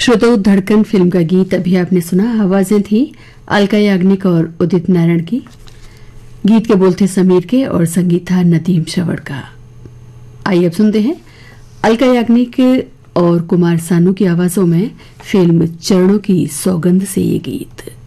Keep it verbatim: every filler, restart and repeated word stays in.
श्रोताओं, धड़कन फिल्म का गीत अभी आपने सुना। आवाजें थी अलका याग्निक और उदित नारायण की। गीत के बोल थे समीर के और संगीत था नदीम श्रवण का। आइए अब सुनते हैं अलका याग्निक और कुमार सानू की आवाजों में फिल्म चरणों की सौगंध से ये गीत।